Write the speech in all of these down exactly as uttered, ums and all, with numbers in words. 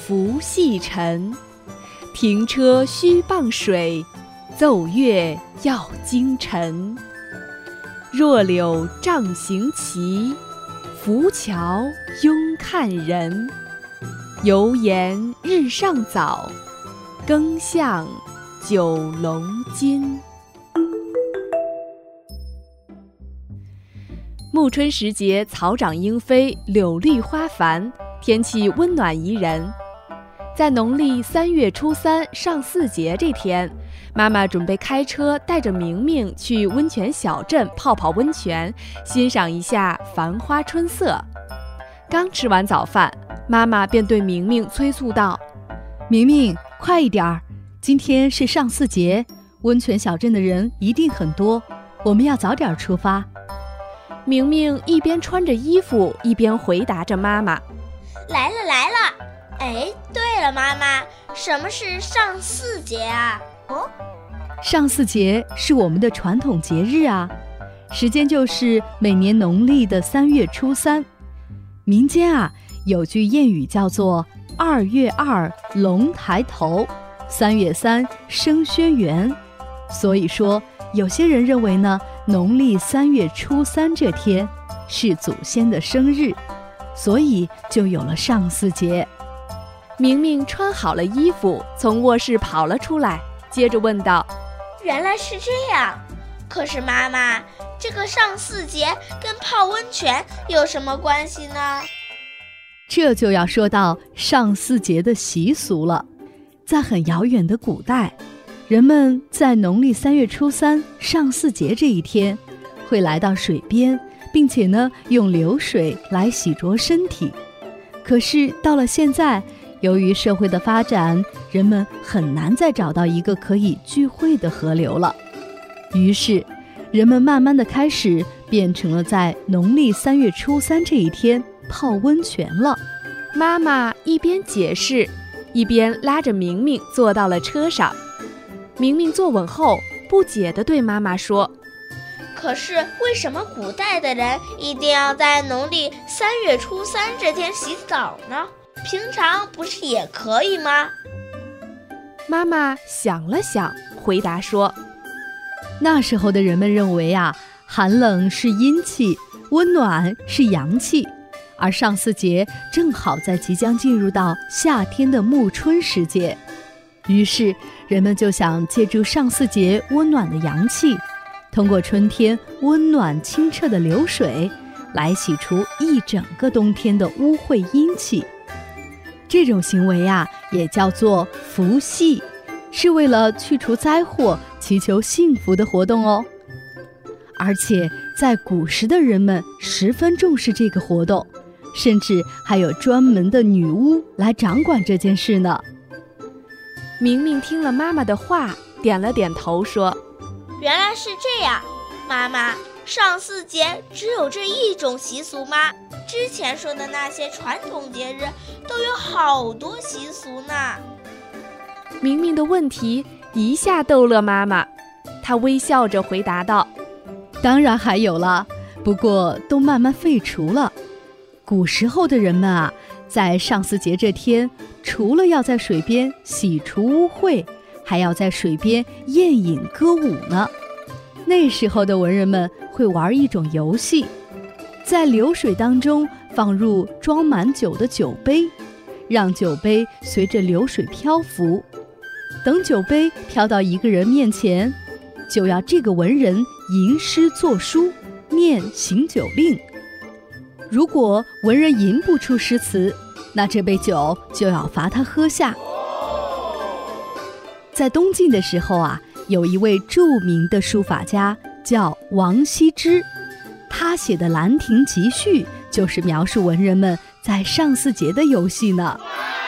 拂细尘。停车须傍水，奏乐要精神。弱柳杖行骑，浮桥拥看人。犹言日上早，更向九龙津。暮春时节，草长莺飞，柳绿花繁，天气温暖宜人。在农历三月初三上巳节这天，妈妈准备开车带着明明去温泉小镇泡泡温泉，欣赏一下繁花春色。刚吃完早饭，妈妈便对明明催促道： 明明，快一点儿，今天是上巳节，温泉小镇的人一定很多，我们要早点出发。 明明一边穿着衣服，一边回答着妈妈： 来了来了。哎，对了，妈妈，什么是上巳节啊？哦， 上巳节是我们的传统节日啊，时间就是每年农历的三月初三。民间啊有句谚语叫做二月二龙抬头，三月三生轩辕。所以说有些人认为呢，农历三月初三这天是祖先的生日，所以就有了上巳节。 明明穿好了衣服，从卧室跑了出来，接着问道： 原来是这样，可是妈妈，这个上巳节跟泡温泉有什么关系呢？ 这就要说到上巳节的习俗了。在很遥远的古代，人们在农历三月初三上巳节这一天，会来到水边，并且呢用流水来洗濯身体。可是到了现在，由于社会的发展，人们很难再找到一个可以聚会的河流了。于是，人们慢慢的开始变成了在农历三月初三这一天泡温泉了。 妈妈一边解释，一边拉着明明坐到了车上。明明坐稳后，不解地对妈妈说： 可是为什么古代的人一定要在农历三月初三这天洗澡呢？平常不是也可以吗？ 妈妈想了想，回答说： 那时候的人们认为啊，寒冷是阴气，温暖是阳气，而上巳节正好在即将进入到夏天的暮春时节。于是人们就想借助上巳节温暖的阳气，通过春天温暖清澈的流水，来洗除一整个冬天的污秽阴气。这种行为啊，也叫做拂系，是为了去除灾祸、祈求幸福的活动哦。而且在古时的人们十分重视这个活动，甚至还有专门的女巫来掌管这件事呢。 明明听了妈妈的话，点了点头说： 原来是这样，妈妈，上巳节只有这一种习俗吗？之前说的那些传统节日都有好多习俗呢。 明明的问题一下逗乐妈妈，她微笑着回答道： 当然还有了，不过都慢慢废除了。古时候的人们啊，在上巳节这天，除了要在水边洗除污秽，还要在水边宴饮歌舞呢。那时候的文人们会玩一种游戏，在流水当中放入装满酒的酒杯，让酒杯随着流水漂浮。等酒杯飘到一个人面前，就要这个文人吟诗作书，念行酒令。如果文人吟不出诗词，那这杯酒就要罚他喝下。在东晋的时候啊，有一位著名的书法家叫王羲之，他写的《兰亭集序》就是描述文人们在上巳节的游戏呢。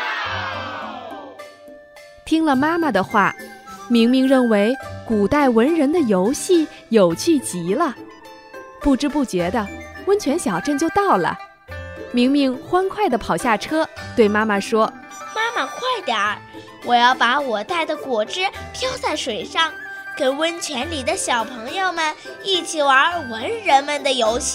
听了妈妈的话，明明认为古代文人的游戏有趣极了。不知不觉的，温泉小镇就到了。明明欢快地跑下车，对妈妈说： 妈妈快点儿，我要把我带的果汁飘在水上，跟温泉里的小朋友们一起玩文人们的游戏。